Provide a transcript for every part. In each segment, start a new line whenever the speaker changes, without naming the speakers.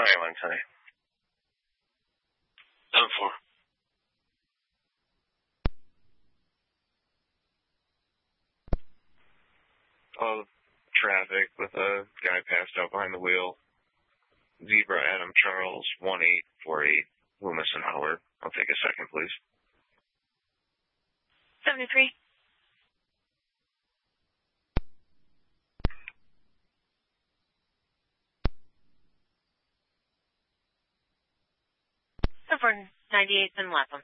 Anyone today.
7-4.
Traffic with a guy passed out behind the wheel. Zebra Adam Charles 1848 Loomis and Howard. I'll take a second, please.
73. For 98th and Lapham.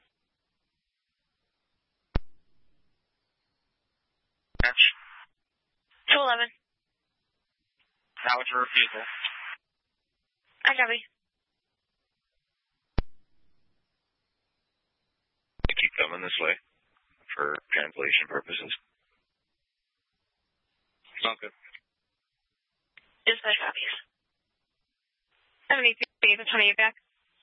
Match.
211.
Now it's a refusal.
I copy.
Keep coming this way for translation purposes.
Sounds good.
Dispatch copies. 73 to 28 back.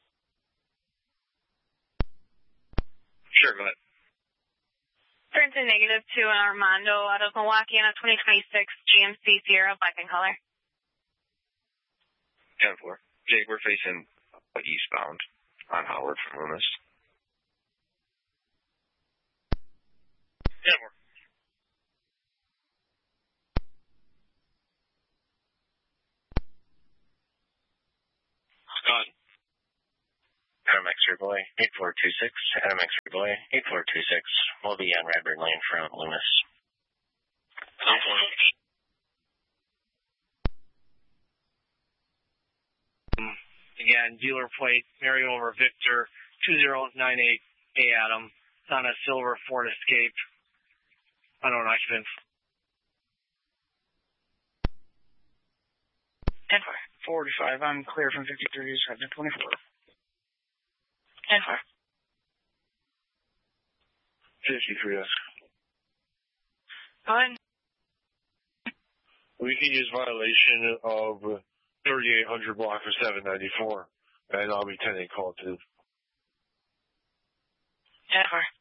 Sure, go ahead.
Turns in negative to an Armando out of Milwaukee on a 2026 GMC Sierra black in color.
10-4. Jake, we're facing eastbound on Howard from Loomis.
10-4. Go ahead.
Adam X-ray boy, 8426. Adam X-ray boy, 8426. We'll be on Radburn Lane from Loomis.
10-4. Again, dealer plate, Mary over Victor, 2098 A Adam. It's on a silver Ford Escape. Unknown occupants.
10-4.
45, I'm clear from 53, subject 24.
10-4.
53, yes.
Go ahead.
We can use violation of 3800 block for 794, and I'll be 10-8 call too.
10-4.